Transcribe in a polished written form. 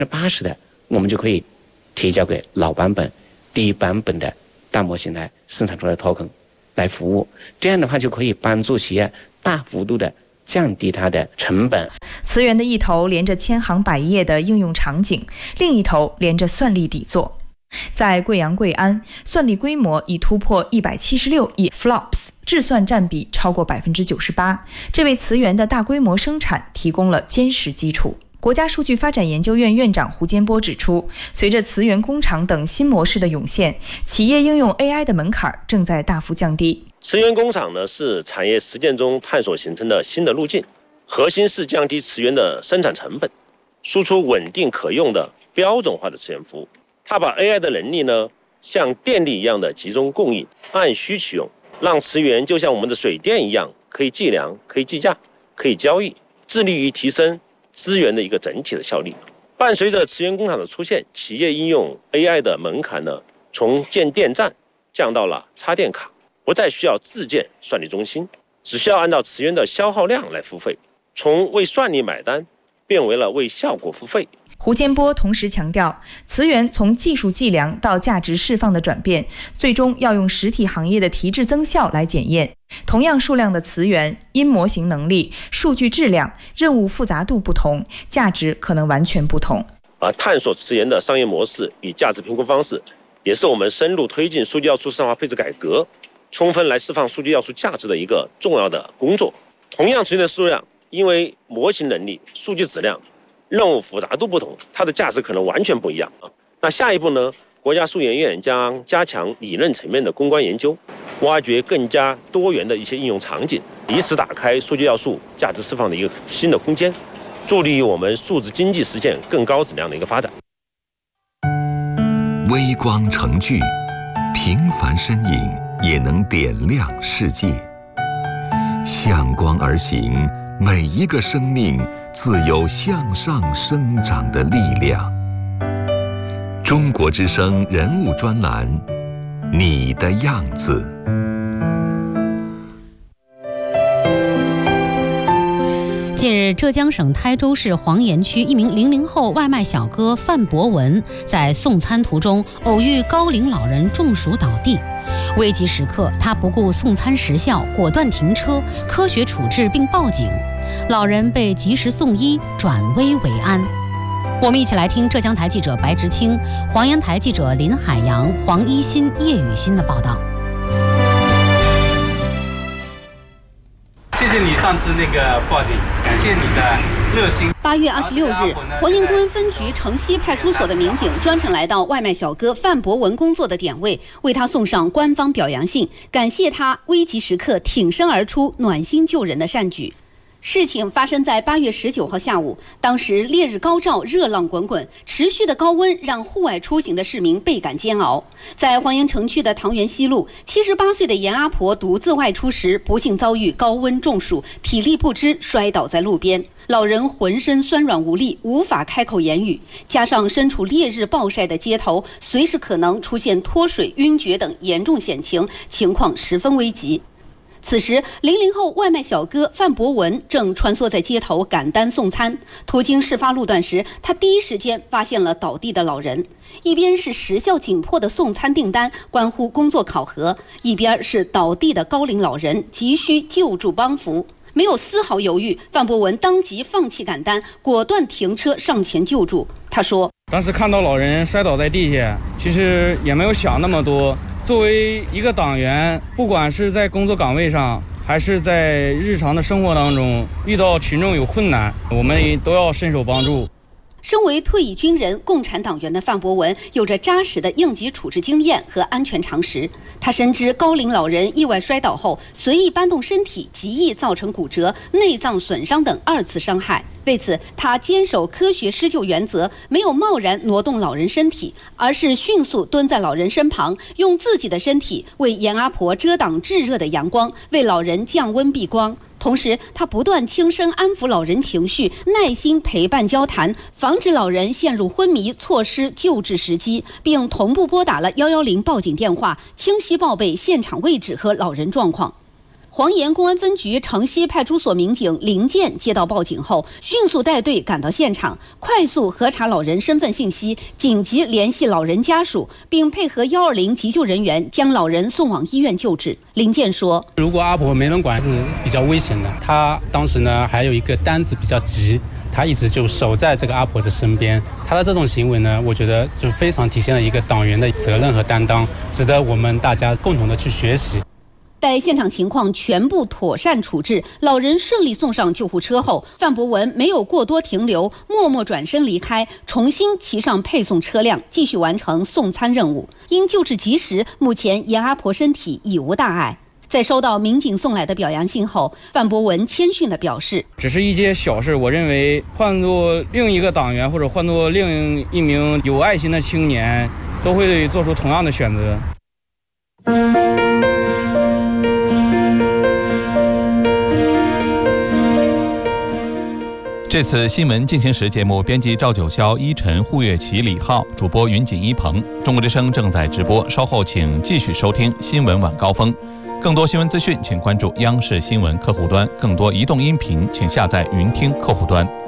80%的，我们就可以提交给老版本、低版本的大模型来生产出来的 token 来服务。这样的话就可以帮助企业大幅度的降低它的成本。 词源的一头连着千行百业的应用场景，另一头连着算力底座。在贵阳贵安，算力规模已突破176亿 flops， 质算占比超过 98%， 这为词源的大规模生产提供了坚实基础。国家数据发展研究院院长胡坚波指出，随着词源工厂等新模式的涌现，企业应用 AI 的门槛正在大幅降低。 词源工厂呢，是产业实践中探索形成的新的路径，核心是降低词源的生产成本，输出稳定可用的标准化的词源服务。它把 AI 的能力呢，像电力一样的集中供应，按需取用，让词源就像我们的水电一样，可以计量、可以计价、可以交易，致力于提升资源的一个整体的效率。伴随着词源工厂的出现，企业应用 AI 的门槛呢，从建电站降到了插电卡，不再需要自建算力中心，只需要按照词源的消耗量来付费，从为算力买单变为了为效果付费。 胡坚波同时强调，词源从技术计量到价值释放的转变，最终要用实体行业的提质增效来检验。同样数量的词源，因模型能力、数据质量、任务复杂度不同，价值可能完全不同。 探索词源的商业模式与价值评估方式，也是我们深入推进数据要素市场化配置改革，充分来释放数据要素价值的一个重要的工作。同样词源的数量，因为模型能力、数据质量、任务复杂度不同，它的价值可能完全不一样啊。那下一步呢？国家数研院将加强理论层面的攻关研究，挖掘更加多元的一些应用场景，以此打开数据要素价值释放的一个新的空间，助力于我们数字经济实现更高质量的一个发展。 微光成炬，平凡身影也能点亮世界。向光而行，每一个生命自有向上生长的力量。中国之声人物专栏，你的样子。 近日，浙江省台州市黄岩区一名00后外卖小哥范博文在送餐途中偶遇高龄老人中暑倒地，危急时刻，他不顾送餐时效，果断停车，科学处置并报警，老人被及时送医，转危为安。我们一起来听浙江台记者白直清、黄岩台记者林海洋、黄一新、叶雨欣的报道。 谢谢你上次那个报警，感谢你的热心。 8月26日，黄岩公安分局城西派出所的民警专程来到外卖小哥范博文工作的点位，为他送上官方表扬信，感谢他危急时刻挺身而出、暖心救人的善举。事情发生在8月19号下午，当时烈日高照，热浪滚滚，持续的高温让户外出行的市民倍感煎熬。在黄岩城区的塘源西路，78岁的严阿婆独自外出时，不幸遭遇高温中暑，体力不支摔倒在路边。老人浑身酸软无力，无法开口言语，加上身处烈日暴晒的街头，随时可能出现脱水、晕厥等严重险情，情况十分危急。此时，00后外卖小哥范博文正穿梭在街头赶单送餐，途经事发路段时，他第一时间发现了倒地的老人。一边是时效紧迫的送餐订单关乎工作考核，一边是倒地的高龄老人急需救助帮扶。没有丝毫犹豫，范博文当即放弃赶单，果断停车上前救助。他说：“ 当时看到老人摔倒在地下，其实也没有想那么多。作为一个党员，不管是在工作岗位上，还是在日常的生活当中，遇到群众有困难，我们都要伸手帮助。” 身为退役军人、共产党员的范博文，有着扎实的应急处置经验和安全常识。他深知高龄老人意外摔倒后随意搬动身体，极易造成骨折、内脏损伤等2次伤害。为此，他坚守科学施救原则，没有贸然挪动老人身体，而是迅速蹲在老人身旁，用自己的身体为严阿婆遮挡炙热的阳光，为老人降温避光。同时，他不断轻声安抚老人情绪，耐心陪伴交谈，防止老人陷入昏迷，错失救治时机，并同步拨打了110报警电话，清晰报备现场位置和老人状况。 黄岩公安分局城西派出所民警林建接到报警后，迅速带队赶到现场，快速核查老人身份信息，紧急联系老人家属，并配合120急救人员将老人送往医院救治。林建说：“ 如果阿婆没人管是比较危险的，他当时呢还有一个单子比较急。”他一直就守在这个阿婆的身边，他的这种行为呢，我觉得就非常体现了一个党员的责任和担当，值得我们大家共同的去学习。 待现场情况全部妥善处置，老人顺利送上救护车后，范博文没有过多停留，默默转身离开，重新骑上配送车辆，继续完成送餐任务。因救治及时，目前严阿婆身体已无大碍。在收到民警送来的表扬信后，范博文谦逊地表示：“ 只是一件小事，我认为换作另一个党员或者换作另一名有爱心的青年，都会做出同样的选择。” 这次新闻进行时节目编辑赵九霄、依晨、胡月琪、李浩，主播云锦、一鹏。中国之声正在直播，稍后请继续收听新闻晚高峰。更多新闻资讯，请关注央视新闻客户端；更多移动音频，请下载云听客户端。